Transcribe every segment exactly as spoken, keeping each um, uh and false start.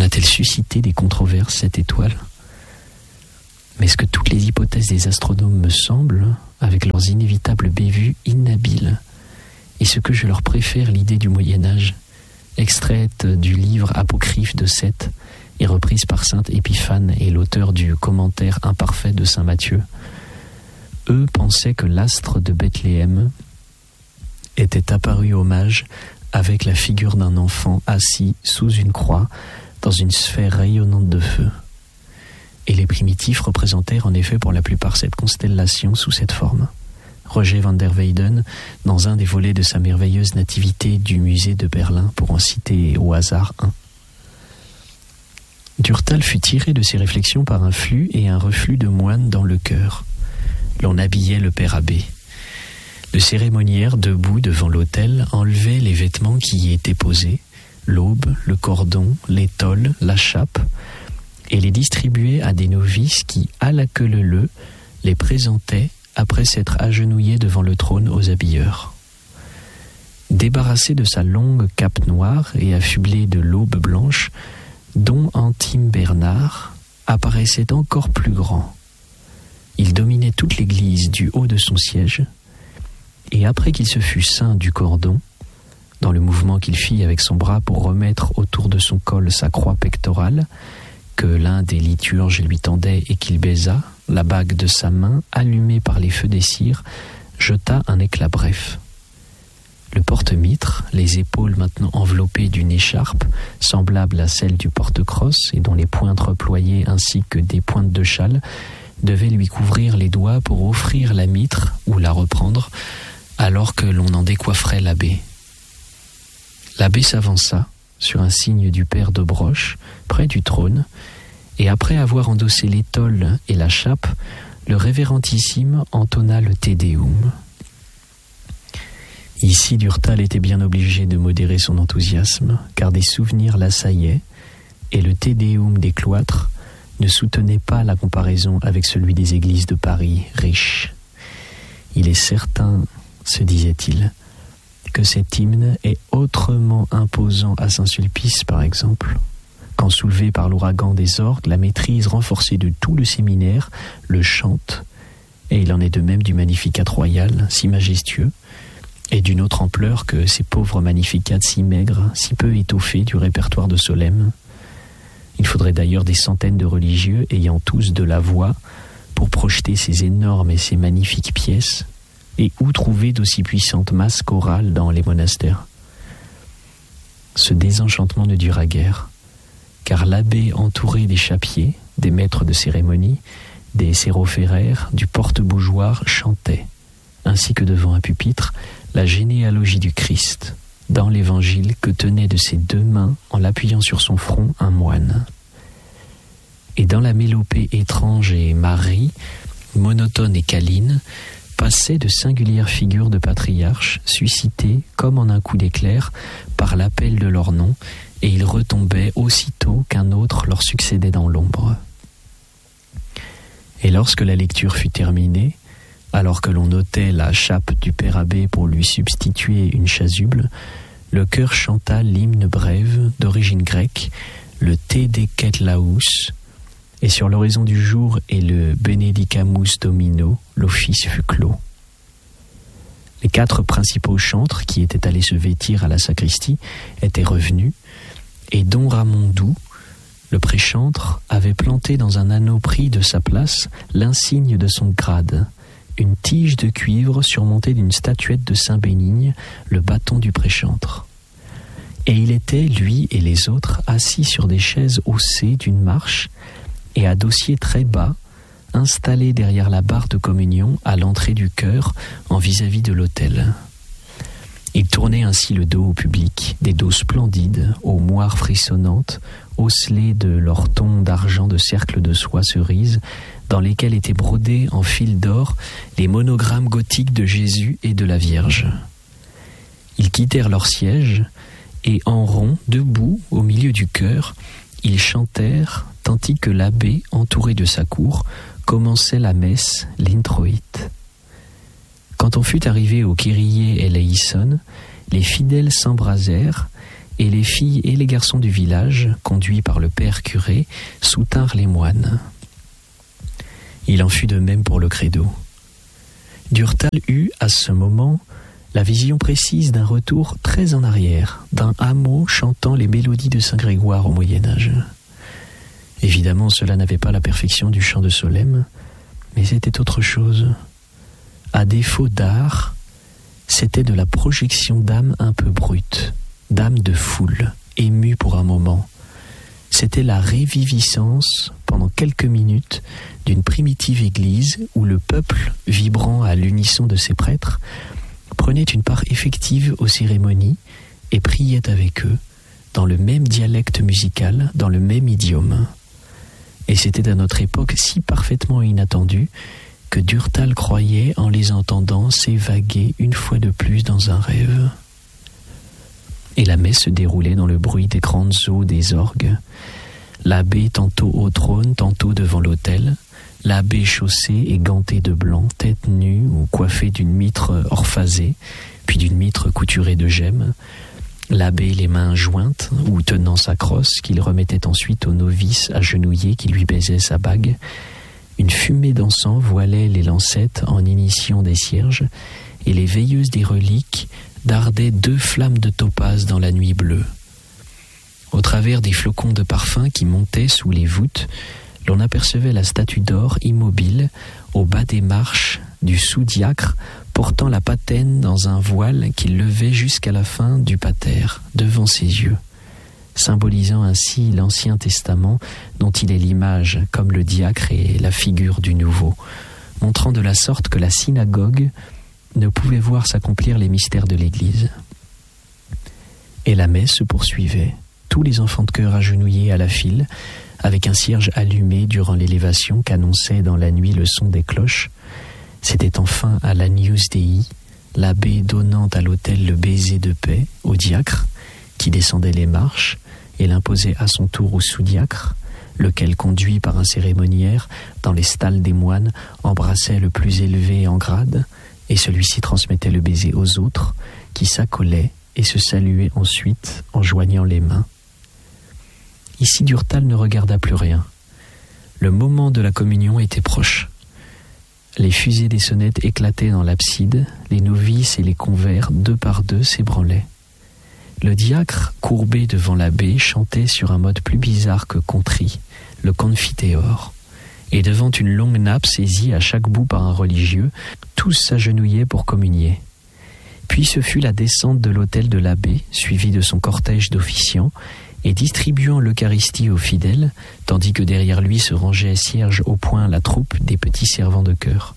Va-t-elle susciter des controverses, cette étoile ? Mais ce que toutes les hypothèses des astronomes me semblent, avec leurs inévitables bévues inhabiles, et ce que je leur préfère l'idée du Moyen-Âge, extraite du livre apocryphe de Seth et reprise par saint Épiphane et l'auteur du commentaire imparfait de saint Matthieu, eux pensaient que l'astre de Bethléem était apparu au mage avec la figure d'un enfant assis sous une croix dans une sphère rayonnante de feu. Et les primitifs représentèrent en effet pour la plupart cette constellation sous cette forme. Roger van der Weyden, dans un des volets de sa merveilleuse nativité du musée de Berlin, pour en citer au hasard un. Durtal fut tiré de ses réflexions par un flux et un reflux de moines dans le chœur. L'on habillait le père abbé. Le cérémoniaire, debout devant l'autel, enlevait les vêtements qui y étaient posés, l'aube, le cordon, l'étole, la chape, et les distribuait à des novices qui, à la queue leu-leu, les présentaient après s'être agenouillés devant le trône aux habilleurs. Débarrassé de sa longue cape noire et affublé de l'aube blanche, Don Antime Bernard apparaissait encore plus grand. Il dominait toute l'église du haut de son siège, et après qu'il se fut ceint du cordon, dans le mouvement qu'il fit avec son bras pour remettre autour de son col sa croix pectorale, que l'un des liturges lui tendait et qu'il baisa, la bague de sa main, allumée par les feux des cires, jeta un éclat bref. Le porte-mitre, les épaules maintenant enveloppées d'une écharpe, semblable à celle du porte-crosse et dont les pointes reployées ainsi que des pointes de châle, devait lui couvrir les doigts pour offrir la mitre ou la reprendre, alors que l'on en décoifferait l'abbé. L'abbé s'avança, sur un signe du père de Broche, près du trône, et après avoir endossé l'étole et la chape, le révérendissime entonna le Te Deum. Ici, Durtal était bien obligé de modérer son enthousiasme, car des souvenirs l'assaillaient, et le Te Deum des cloîtres ne soutenait pas la comparaison avec celui des églises de Paris riches. Il est certain, se disait-il, que cet hymne est autrement imposant à Saint-Sulpice, par exemple, quand soulevé par l'ouragan des orgues, la maîtrise renforcée de tout le séminaire le chante, et il en est de même du Magnificat royal, si majestueux, et d'une autre ampleur que ces pauvres Magnificats si maigres, si peu étoffés du répertoire de Solesmes. Il faudrait d'ailleurs des centaines de religieux ayant tous de la voix pour projeter ces énormes et ces magnifiques pièces. Et où trouver d'aussi puissantes masses chorales dans les monastères ? Ce désenchantement ne dura guère, car l'abbé entouré des chapiers, des maîtres de cérémonie, des sérophéraires, du porte-bougeoir chantait, ainsi que devant un pupitre, la généalogie du Christ, dans l'évangile que tenait de ses deux mains, en l'appuyant sur son front, un moine. Et dans la mélopée étrange et Marie, monotone et câline, passaient de singulières figures de patriarches, suscitées, comme en un coup d'éclair, par l'appel de leur nom, et ils retombaient aussitôt qu'un autre leur succédait dans l'ombre. Et lorsque la lecture fut terminée, alors que l'on ôtait la chape du père abbé pour lui substituer une chasuble, le chœur chanta l'hymne brève d'origine grecque, le Te Decetlaus, et sur l'horizon du jour et le Benedicamus Domino, l'office fut clos. Les quatre principaux chantres qui étaient allés se vêtir à la sacristie étaient revenus, et Don Ramon Doux, le préchantre, avait planté dans un anneau pris de sa place l'insigne de son grade, une tige de cuivre surmontée d'une statuette de Saint Bénigne, le bâton du préchantre. Et il était, lui et les autres, assis sur des chaises haussées d'une marche, et à dossier très bas, installé derrière la barre de communion à l'entrée du chœur en vis-à-vis de l'autel. Ils tournaient ainsi le dos au public, des dos splendides, aux moires frissonnantes, osselées de leurs tons d'argent de cercles de soie cerise, dans lesquels étaient brodés en fil d'or les monogrammes gothiques de Jésus et de la Vierge. Ils quittèrent leur siège, et en rond, debout, au milieu du chœur, ils chantèrent, tandis que l'abbé, entouré de sa cour, commençait la messe, l'introïte. Quand on fut arrivé au Kyrie eleison, les fidèles s'embrasèrent, et les filles et les garçons du village, conduits par le père curé, soutinrent les moines. Il en fut de même pour le credo. Durtal eut, à ce moment, la vision précise d'un retour très en arrière, d'un hameau chantant les mélodies de Saint Grégoire au Moyen-Âge. Évidemment, cela n'avait pas la perfection du chant de Solesmes, mais c'était autre chose. À défaut d'art, c'était de la projection d'âme un peu brute, d'âme de foule, émue pour un moment. C'était la réviviscence, pendant quelques minutes, d'une primitive église où le peuple, vibrant à l'unisson de ses prêtres, prenait une part effective aux cérémonies et priait avec eux, dans le même dialecte musical, dans le même idiome. Et c'était à notre époque si parfaitement inattendu que Durtal croyait, en les entendant, s'évaguer une fois de plus dans un rêve. Et la messe se déroulait dans le bruit des grandes eaux des orgues. L'abbé tantôt au trône, tantôt devant l'autel, l'abbé chaussé et ganté de blanc, tête nue ou coiffé d'une mitre orphasée, puis d'une mitre couturée de gemmes, l'abbé les mains jointes ou tenant sa crosse qu'il remettait ensuite au novice agenouillé qui lui baisait sa bague. Une fumée d'encens voilait les lancettes en initiant des cierges, et les veilleuses des reliques dardaient deux flammes de topaze dans la nuit bleue. Au travers des flocons de parfum qui montaient sous les voûtes, l'on apercevait la statue d'or immobile au bas des marches du sous-diacre portant la patène dans un voile qu'il levait jusqu'à la fin du pater, devant ses yeux, symbolisant ainsi l'Ancien Testament dont il est l'image, comme le diacre est la figure du Nouveau, montrant de la sorte que la synagogue ne pouvait voir s'accomplir les mystères de l'Église. Et la messe se poursuivait, tous les enfants de chœur agenouillés à la file, avec un cierge allumé durant l'élévation qu'annonçait dans la nuit le son des cloches. C'était enfin à l'Agnus Dei, l'abbé donnant à l'autel le baiser de paix au diacre, qui descendait les marches et l'imposait à son tour au sous-diacre, lequel, conduit par un cérémoniaire dans les stalles des moines, embrassait le plus élevé en grade, et celui-ci transmettait le baiser aux autres, qui s'accolaient et se saluaient ensuite en joignant les mains. Ici, Durtal ne regarda plus rien. Le moment de la communion était proche. Les fusées des sonnettes éclataient dans l'abside, les novices et les convers, deux par deux, s'ébranlaient. Le diacre, courbé devant l'abbé, chantait sur un mode plus bizarre que contrit, le confiteor. Et devant une longue nappe saisie à chaque bout par un religieux, tous s'agenouillaient pour communier. Puis ce fut la descente de l'autel de l'abbé, suivi de son cortège d'officiants, et distribuant l'Eucharistie aux fidèles, tandis que derrière lui se rangeait cierge au poing la troupe des petits servants de chœur.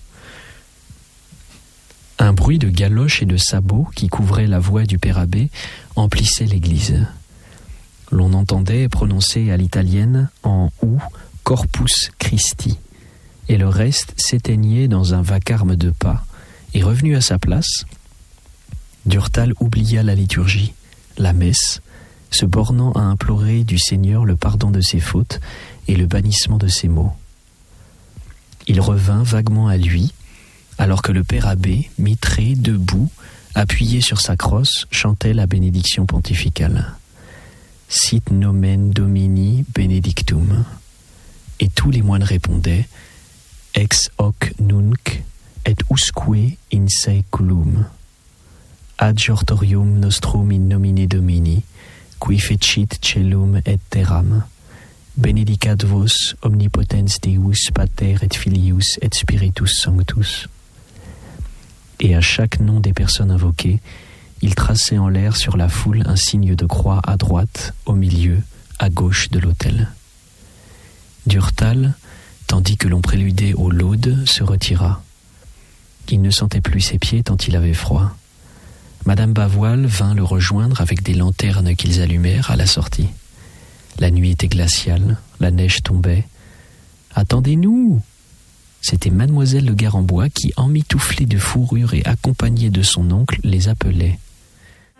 Un bruit de galoches et de sabots qui couvrait la voix du père abbé emplissait l'église. L'on entendait prononcer à l'italienne en ou Corpus Christi, et le reste s'éteignait dans un vacarme de pas, et revenu à sa place, Durtal oublia la liturgie, la messe, se bornant à implorer du Seigneur le pardon de ses fautes et le bannissement de ses maux. Il revint vaguement à lui, alors que le père abbé, mitré, debout, appuyé sur sa crosse, chantait la bénédiction pontificale. Sit nomen Domini benedictum. Et tous les moines répondaient Ex hoc nunc et usque in saeculum. Adjortorium nostrum in nomine Domini, qui fecit celum et terram. Benedicat vos omnipotens Deus Pater et Filius et Spiritus Sanctus. Et à chaque nom des personnes invoquées, il traçait en l'air sur la foule un signe de croix à droite, au milieu, à gauche de l'autel. Durtal, tandis que l'on préludait aux laudes, se retira. Il ne sentait plus ses pieds tant il avait froid. Madame Bavoil vint le rejoindre avec des lanternes qu'ils allumèrent à la sortie. La nuit était glaciale, la neige tombait. « Attendez-nous !» C'était Mademoiselle de Garembois qui, emmitouflée de fourrure et accompagnée de son oncle, les appelait.